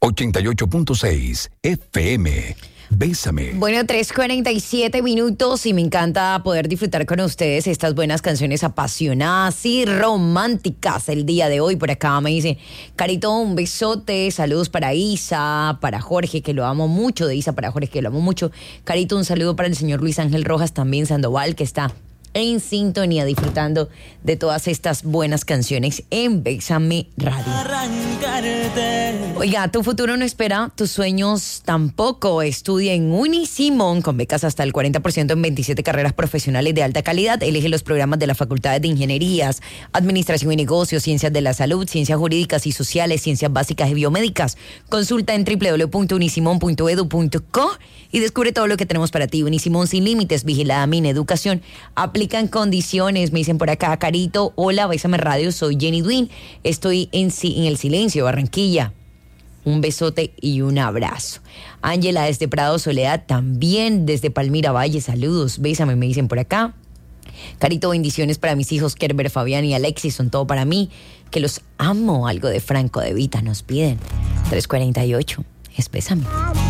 88.6 FM. Bésame. Bueno, 3:47 minutos y me encanta poder disfrutar con ustedes estas buenas canciones apasionadas y románticas el día de hoy. Por acá me dice, Carito, un besote, saludos para Isa, para Jorge, que lo amo mucho, de Isa para Jorge, que lo amo mucho. Carito, un saludo para el señor Luis Ángel Rojas, también Sandoval, que está en sintonía disfrutando de todas estas buenas canciones en Bésame Radio. Oiga, tu futuro no espera, tus sueños tampoco. Estudia en Unisimón con becas hasta el 40% en 27 carreras profesionales de alta calidad. Elige los programas de las facultades de Ingenierías, Administración y Negocios, Ciencias de la Salud, Ciencias Jurídicas y Sociales, Ciencias Básicas y Biomédicas. Consulta en www.unisimon.edu.co y descubre todo lo que tenemos para ti. Unisimón sin límites, vigilada Mineducación. Aplican condiciones, me dicen por acá, Carito, hola, Bésame Radio, soy Jenny Duin, estoy en el Silencio, Barranquilla. Un besote y un abrazo. Ángela desde Prado Soledad, también desde Palmira Valle, saludos, bésame, me dicen por acá. Carito, bendiciones para mis hijos Kerber, Fabián y Alexis, son todo para mí, que los amo. Algo de Franco de Vita nos piden. 3:48, es Bésame.